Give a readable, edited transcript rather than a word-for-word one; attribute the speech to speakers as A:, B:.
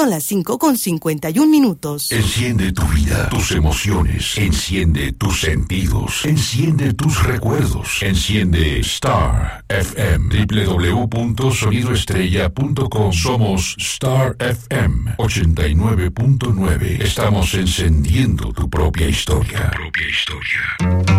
A: Son las 5:51.
B: Enciende tu vida, tus emociones, enciende tus sentidos, enciende tus recuerdos, enciende Star FM, www.sonidoestrella.com. Somos Star FM 89.9. Estamos encendiendo tu propia historia.